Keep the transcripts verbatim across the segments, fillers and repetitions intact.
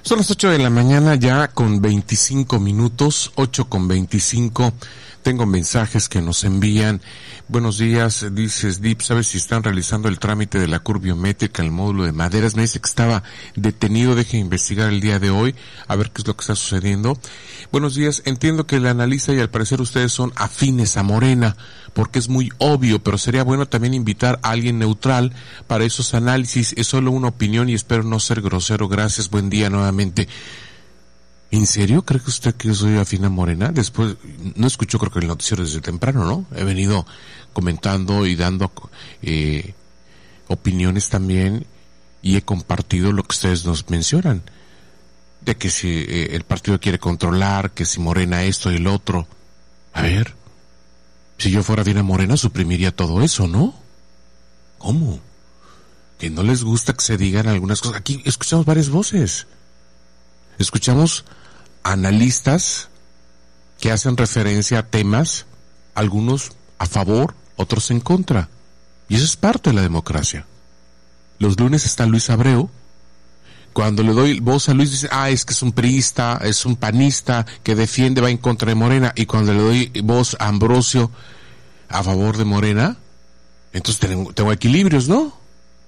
Son las ocho de la mañana ya con veinticinco minutos, ocho con veinticinco. Tengo mensajes que nos envían. Buenos días, dices Dip, ¿sabes si están realizando el trámite de la curva biométrica en el módulo de Maderas? Me dice que estaba detenido, deje investigar el día de hoy, a ver qué es lo que está sucediendo. Buenos días, entiendo que el analista y al parecer ustedes son afines a Morena, porque es muy obvio, pero sería bueno también invitar a alguien neutral para esos análisis. Es solo una opinión y espero no ser grosero. Gracias, buen día nuevamente. ¿En serio? ¿Cree que usted que yo soy afín a Morena? Después, no escuchó creo que el noticiero desde temprano, ¿no? He venido comentando y dando eh, opiniones también y he compartido lo que ustedes nos mencionan. De que si eh, el partido quiere controlar, que si Morena esto y el otro. A ver, si yo fuera afín a Morena suprimiría todo eso, ¿no? ¿Cómo? Que no les gusta que se digan algunas cosas. Aquí escuchamos varias voces. Escuchamos analistas que hacen referencia a temas, algunos a favor, otros en contra. Y eso es parte de la democracia. Los lunes está Luis Abreu. Cuando le doy voz a Luis, dice, ah, es que es un priista, es un panista, que defiende, va en contra de Morena. Y cuando le doy voz a Ambrosio, a favor de Morena, entonces tengo, tengo equilibrios, ¿no?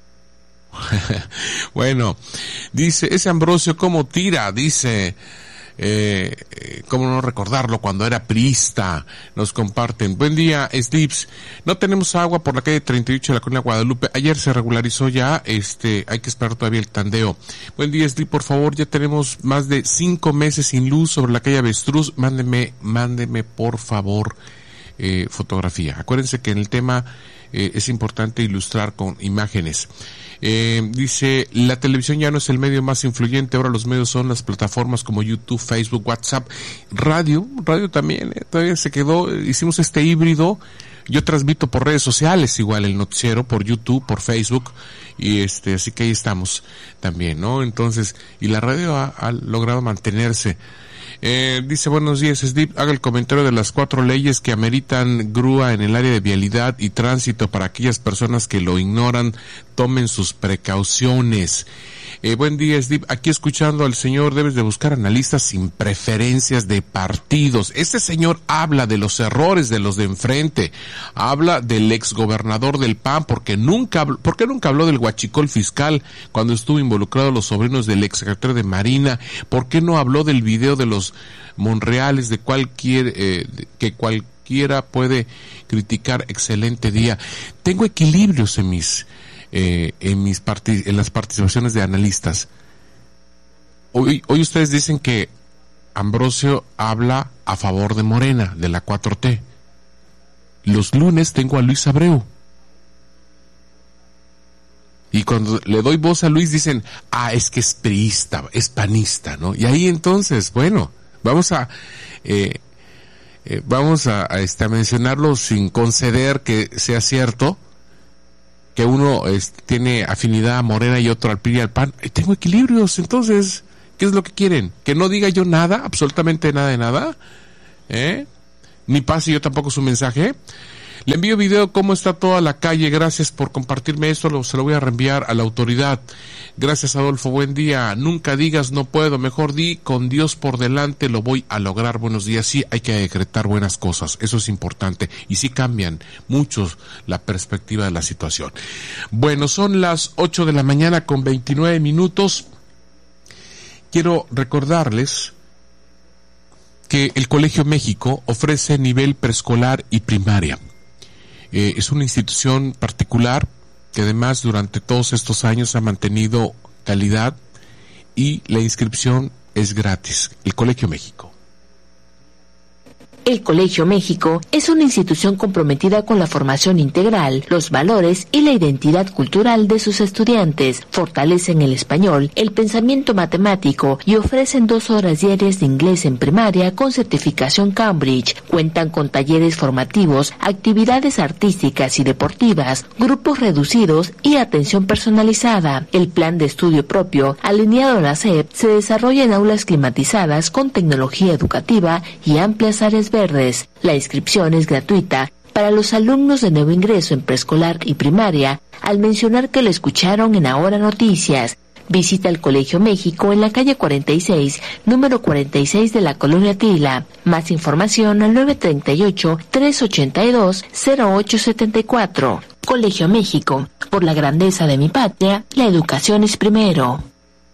Bueno, dice, ese Ambrosio cómo tira, dice, eh, eh, cómo no recordarlo cuando era priista. Nos comparten, buen día, Slips, no tenemos agua por la calle treinta y ocho de la colonia Guadalupe, ayer se regularizó ya, este, hay que esperar todavía el tandeo. Buen día, Slips, por favor, ya tenemos más de cinco meses sin luz sobre la calle Avestruz, mándeme, mándeme por favor eh, fotografía. Acuérdense que en el tema eh, es importante ilustrar con imágenes. Eh, dice, la televisión ya no es el medio más influyente, ahora los medios son las plataformas como YouTube, Facebook, WhatsApp, radio, radio también, eh, todavía se quedó, hicimos este híbrido, yo transmito por redes sociales igual el noticiero, por YouTube, por Facebook, y este, así que ahí estamos también, ¿no? Entonces, y la radio ha, ha logrado mantenerse. Eh, dice, buenos días, Steve, haga el comentario de las cuatro leyes que ameritan grúa en el área de vialidad y tránsito para aquellas personas que lo ignoran, tomen sus precauciones. Eh, buen día, Steve, aquí escuchando al señor, debes de buscar analistas sin preferencias de partidos. Este señor habla de los errores de los de enfrente, habla del exgobernador del P A N, porque nunca, ¿por qué nunca habló del huachicol fiscal cuando estuvo involucrado los sobrinos del exsecretario de Marina? ¿Por qué no habló del video de los Monreales, de cualquier, eh, que cualquiera puede criticar? Excelente día. Tengo equilibrios en mis Eh, en mis parti- en las participaciones de analistas. Hoy, hoy ustedes dicen que Ambrosio habla a favor de Morena, de la cuatro T. Los lunes tengo a Luis Abreu. Y cuando le doy voz a Luis dicen, ah, es que es priista, es panista, ¿no? Y ahí entonces, bueno, vamos a eh, eh, vamos a, a, este, a mencionarlo sin conceder que sea cierto, que uno este, tiene afinidad a Morena y otro al P R I y al P A N. Y tengo equilibrios, entonces, ¿qué es lo que quieren? ¿Que no diga yo nada, absolutamente nada de nada? ¿Eh? Ni pase yo tampoco su mensaje. Le envío video cómo está toda la calle, gracias por compartirme esto, lo, se lo voy a reenviar a la autoridad. Gracias, Adolfo, buen día. Nunca digas no puedo, mejor di con Dios por delante lo voy a lograr. Buenos días, sí, hay que decretar buenas cosas, eso es importante, y sí cambian mucho la perspectiva de la situación. Bueno, son las ocho de la mañana con veintinueve minutos. Quiero recordarles que el Colegio México ofrece nivel preescolar y primaria. Eh, es una institución particular que además durante todos estos años ha mantenido calidad y la inscripción es gratis. El Colegio México. El Colegio México es una institución comprometida con la formación integral, los valores y la identidad cultural de sus estudiantes. Fortalecen el español, el pensamiento matemático y ofrecen dos horas diarias de inglés en primaria con certificación Cambridge. Cuentan con talleres formativos, actividades artísticas y deportivas, grupos reducidos y atención personalizada. El plan de estudio propio, alineado a la S E P, se desarrolla en aulas climatizadas con tecnología educativa y amplias áreas verdes. La inscripción es gratuita para los alumnos de nuevo ingreso en preescolar y primaria, al mencionar que lo escucharon en Ahora Noticias. Visita el Colegio México en la calle cuarenta y seis, número cuarenta y seis de la Colonia Tila. Más información al nueve tres ocho, tres ocho dos, cero ocho siete cuatro. Colegio México, por la grandeza de mi patria, la educación es primero.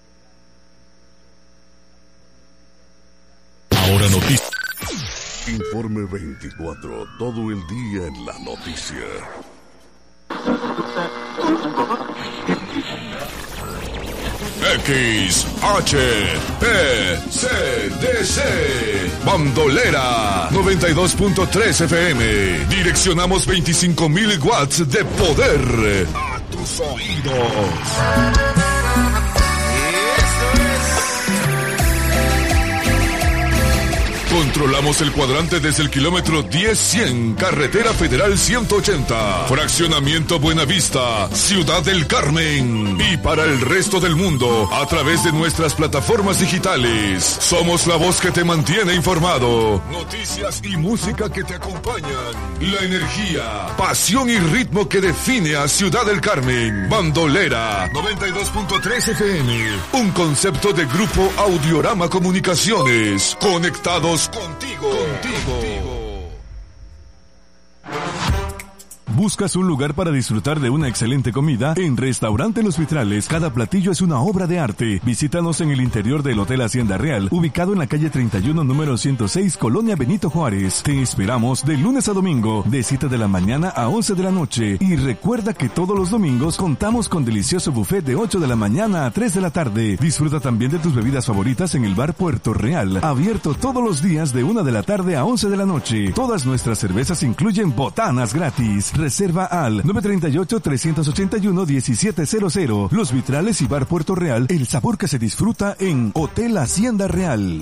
Ahora noticias. Informe veinticuatro, todo el día en la noticia. X H P C D C Bandolera noventa y dos punto tres F M. Direccionamos veinticinco mil watts de poder a tus oídos. Controlamos el cuadrante desde el kilómetro diez cien, Carretera Federal ciento ochenta, Fraccionamiento Buenavista, Ciudad del Carmen. Y para el resto del mundo, a través de nuestras plataformas digitales. Somos la voz que te mantiene informado. Noticias y música que te acompañan. La energía, pasión y ritmo que define a Ciudad del Carmen. Bandolera noventa y dos punto tres F M. Un concepto de Grupo Audiorama Comunicaciones. Conectados contigo, contigo. ¿Buscas un lugar para disfrutar de una excelente comida? En Restaurante Los Vitrales, cada platillo es una obra de arte. Visítanos en el interior del Hotel Hacienda Real, ubicado en la calle treinta y uno, número ciento seis, Colonia Benito Juárez. Te esperamos de lunes a domingo, de siete de la mañana a once de la noche. Y recuerda que todos los domingos contamos con delicioso buffet de ocho de la mañana a tres de la tarde. Disfruta también de tus bebidas favoritas en el Bar Puerto Real, abierto todos los días de una de la tarde a once de la noche. Todas nuestras cervezas incluyen botanas gratis. Reserva al nueve tres ocho, tres ocho uno, uno siete cero cero. Los Vitrales y Bar Puerto Real, el sabor que se disfruta en Hotel Hacienda Real.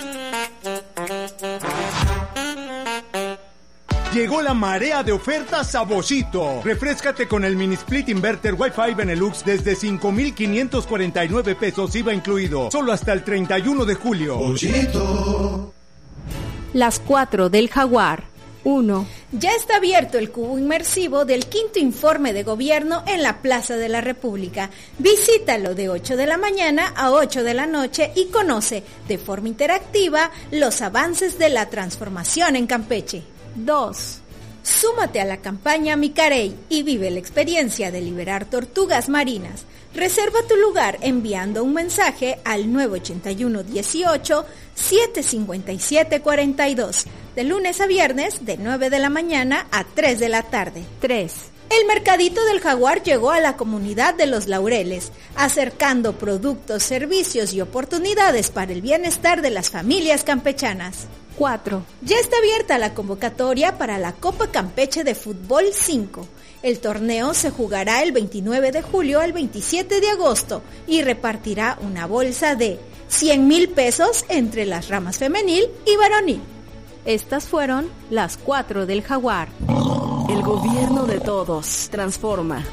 Llegó la marea de ofertas a Boschito. Refréscate con el mini split inverter Wi-Fi Benelux desde cinco mil quinientos cuarenta y nueve pesos I V A incluido. Solo hasta el treinta y uno de julio. Boschito. Las cuatro del Jaguar. uno. Ya está abierto el cubo inmersivo del quinto informe de gobierno en la Plaza de la República. Visítalo de ocho de la mañana a ocho de la noche y conoce de forma interactiva los avances de la transformación en Campeche. dos. Súmate a la campaña Micarey y vive la experiencia de liberar tortugas marinas. Reserva tu lugar enviando un mensaje al nueve ocho uno, dieciocho, siete cinco siete, cuarenta y dos, de lunes a viernes de nueve de la mañana a tres de la tarde. tres. El Mercadito del Jaguar llegó a la comunidad de Los Laureles, acercando productos, servicios y oportunidades para el bienestar de las familias campechanas. cuatro. Ya está abierta la convocatoria para la Copa Campeche de Fútbol cinco. El torneo se jugará el veintinueve de julio al veintisiete de agosto y repartirá una bolsa de cien mil pesos entre las ramas femenil y varonil. Estas fueron las cuatro del Jaguar. El gobierno de todos transforma.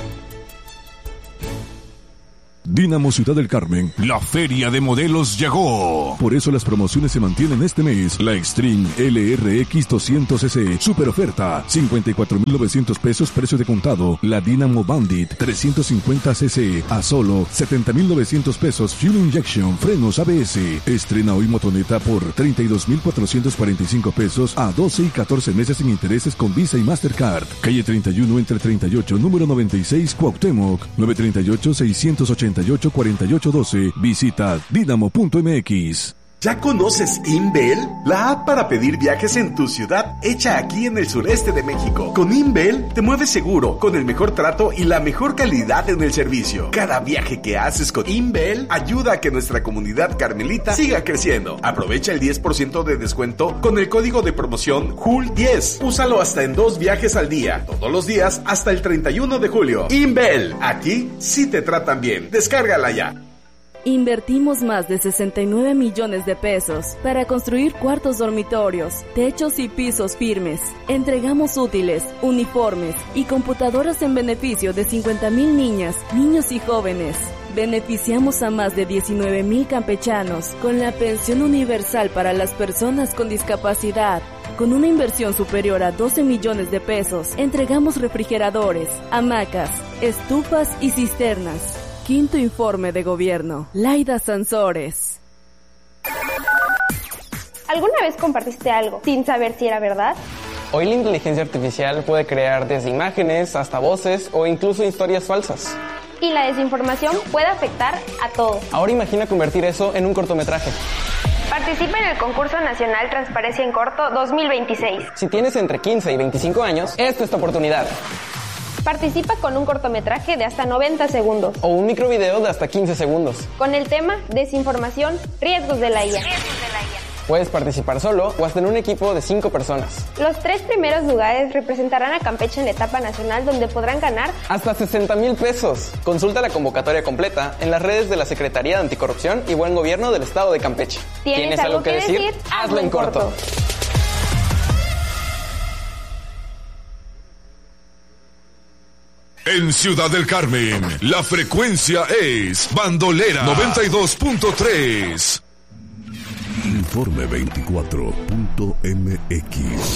Dínamo Ciudad del Carmen, la feria de modelos llegó. Por eso las promociones se mantienen este mes. La Extreme L R X doscientos cc, super oferta, cincuenta y cuatro mil novecientos pesos precio de contado. La Dynamo Bandit trescientos cincuenta cc a solo setenta mil novecientos pesos, fuel injection, frenos A B S. Estrena hoy motoneta por treinta y dos mil cuatrocientos cuarenta y cinco pesos a doce y catorce meses sin intereses con Visa y Mastercard. Calle treinta y uno entre treinta y ocho, número noventa y seis, Cuauhtémoc, nueve tres ocho, seis ocho ocho, cuarenta y ocho doce. Visita dinamo punto m x. ¿Ya conoces Inbel? La app para pedir viajes en tu ciudad, hecha aquí en el sureste de México. Con Inbel te mueves seguro, con el mejor trato y la mejor calidad en el servicio. Cada viaje que haces con Inbel ayuda a que nuestra comunidad carmelita siga creciendo. Aprovecha el diez por ciento de descuento con el código de promoción J U L diez. Úsalo hasta en dos viajes al día, todos los días hasta el treinta y uno de julio. Inbel, aquí sí te tratan bien. Descárgala ya. Invertimos más de sesenta y nueve millones de pesos para construir cuartos dormitorios, techos y pisos firmes. Entregamos útiles, uniformes y computadoras en beneficio de cincuenta mil niñas, niños y jóvenes. Beneficiamos a más de diecinueve mil campechanos con la pensión universal para las personas con discapacidad. Con una inversión superior a doce millones de pesos, entregamos refrigeradores, hamacas, estufas y cisternas. Quinto informe de gobierno. Laida Sansores. ¿Alguna vez compartiste algo sin saber si era verdad? Hoy la inteligencia artificial puede crear desde imágenes hasta voces o incluso historias falsas. Y la desinformación puede afectar a todos. Ahora imagina convertir eso en un cortometraje. Participa en el concurso nacional Transparencia en Corto dos mil veintiséis. Si tienes entre quince y veinticinco años, esta es tu oportunidad. Participa con un cortometraje de hasta noventa segundos. O un microvideo de hasta quince segundos. Con el tema Desinformación, riesgos de la I A. Puedes participar solo o hasta en un equipo de cinco personas. Los tres primeros lugares representarán a Campeche en la etapa nacional, donde podrán ganar hasta sesenta mil pesos. Consulta la convocatoria completa en las redes de la Secretaría de Anticorrupción y Buen Gobierno del Estado de Campeche. ¿Tienes, ¿Tienes algo, algo que decir? decir? Hazlo en corto. corto. En Ciudad del Carmen, la frecuencia es Bandolera noventa y dos punto tres. Informe veinticuatro punto m x.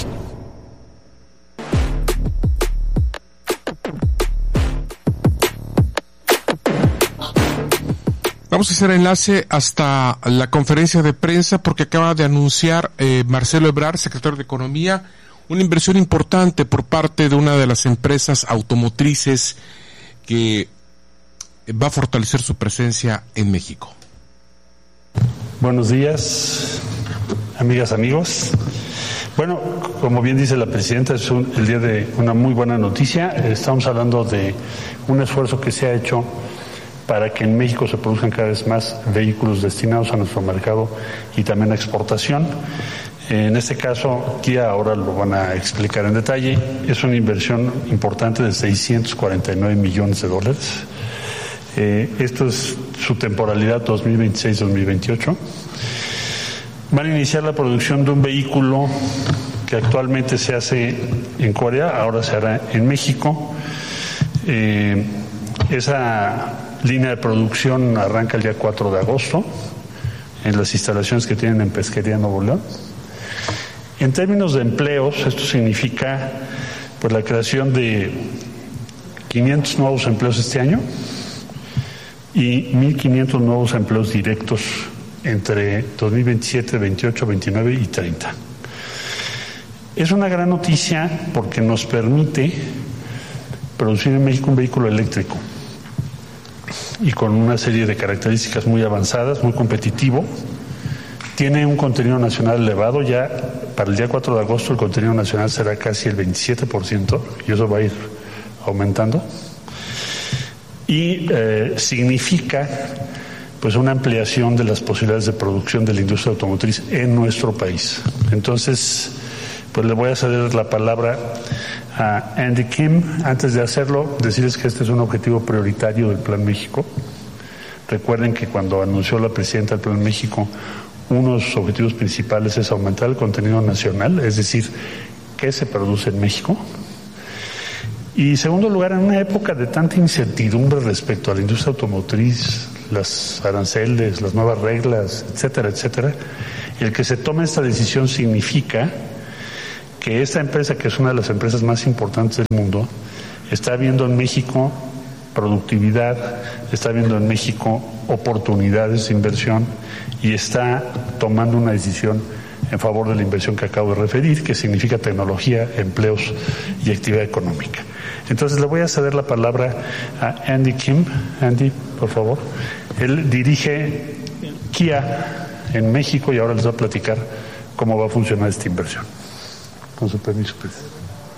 Vamos a hacer enlace hasta la conferencia de prensa porque acaba de anunciar eh, Marcelo Ebrard, secretario de Economía, una inversión importante por parte de una de las empresas automotrices que va a fortalecer su presencia en México. Buenos días, amigas, amigos. Bueno, como bien dice la presidenta, es un, el día de una muy buena noticia. Estamos hablando de un esfuerzo que se ha hecho para que en México se produzcan cada vez más vehículos destinados a nuestro mercado y también a exportación. En este caso, Kia ahora lo van a explicar en detalle. Es una inversión importante de seiscientos cuarenta y nueve millones de dólares. Eh, esto es su temporalidad dos mil veintiséis dos mil veintiocho. Van a iniciar la producción de un vehículo que actualmente se hace en Corea, ahora se hará en México. Eh, esa línea de producción arranca el día cuatro de agosto en las instalaciones que tienen en Pesquería, Nuevo León. En términos de empleos, esto significa pues la creación de quinientos nuevos empleos este año y mil quinientos nuevos empleos directos entre dos mil veintisiete, veintiocho, veintinueve y treinta. Es una gran noticia porque nos permite producir en México un vehículo eléctrico y con una serie de características muy avanzadas, muy competitivo. Tiene un contenido nacional elevado. Ya para el día cuatro de agosto el contenido nacional será casi el veintisiete por ciento y eso va a ir aumentando. Y eh, significa pues una ampliación de las posibilidades de producción de la industria automotriz en nuestro país. Entonces, pues le voy a ceder la palabra a Andy Kim. Antes de hacerlo, decirles que este es un objetivo prioritario del Plan México. Recuerden que cuando anunció la presidenta del Plan México, uno de sus objetivos principales es aumentar el contenido nacional, es decir, qué se produce en México. Y en segundo lugar, en una época de tanta incertidumbre respecto a la industria automotriz, las aranceles, las nuevas reglas, etcétera, etcétera, el que se tome esta decisión significa que esta empresa, que es una de las empresas más importantes del mundo, está viendo en México productividad, está viendo en México oportunidades de inversión y está tomando una decisión en favor de la inversión que acabo de referir, que significa tecnología, empleos y actividad económica. Entonces le voy a ceder la palabra a Andy Kim. Andy, por favor. Él dirige Kia en México y ahora les va a platicar cómo va a funcionar esta inversión. Con su permiso, presidente.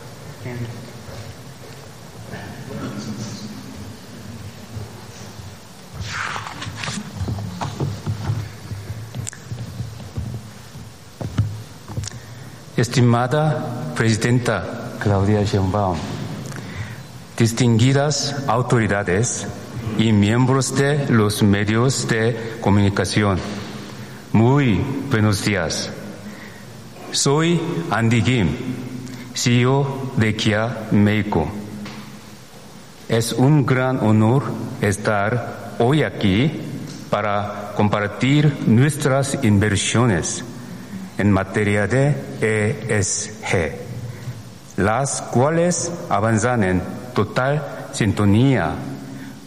Estimada Presidenta Claudia Sheinbaum, distinguidas autoridades y miembros de los medios de comunicación, muy buenos días. Soy Andy Kim, C E O de Kia México. Es un gran honor estar hoy aquí para compartir nuestras inversiones en materia de E S G, las cuales avanzan en total sintonía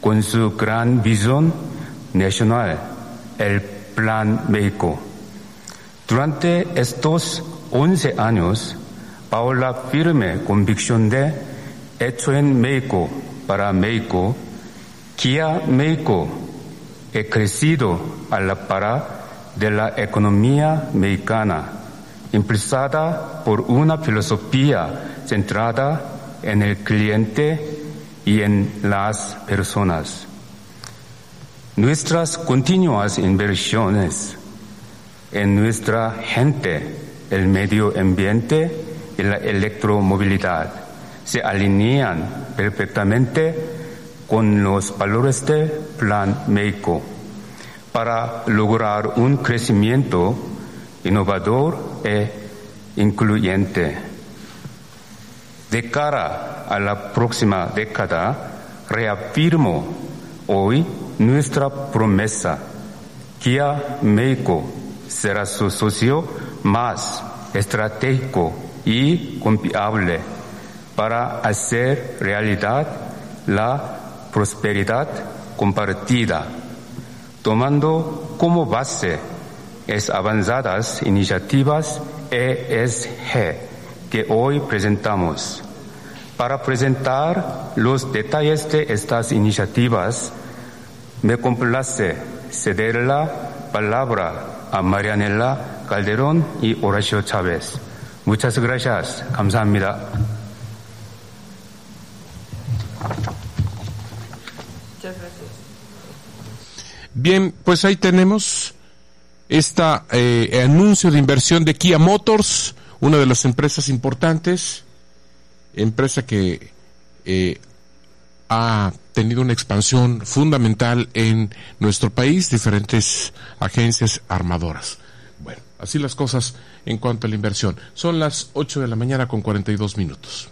con su gran visión nacional, el Plan México. Durante estos once años, bajo la firme convicción de hecho en México para México, Kia México ha crecido a la par de la economía mexicana, impulsada por una filosofía centrada en el cliente y en las personas. Nuestras continuas inversiones en nuestra gente, el medio ambiente y la electromovilidad se alinean perfectamente con los valores del Plan México para lograr un crecimiento innovador e incluyente. De cara a la próxima década, reafirmo hoy nuestra promesa. Kia México será su socio más estratégico y confiable para hacer realidad la prosperidad compartida, tomando como base las avanzadas iniciativas E S G que hoy presentamos. Para presentar los detalles de estas iniciativas, me complace ceder la palabra a Marianela Calderón y Horacio Chávez. Muchas gracias. 감사합니다. Muchas gracias. Bien, pues ahí tenemos este eh, anuncio de inversión de Kia Motors, una de las empresas importantes, empresa que eh, ha tenido una expansión fundamental en nuestro país, diferentes agencias armadoras. Bueno, así las cosas en cuanto a la inversión. Son las ocho de la mañana con cuarenta y dos minutos.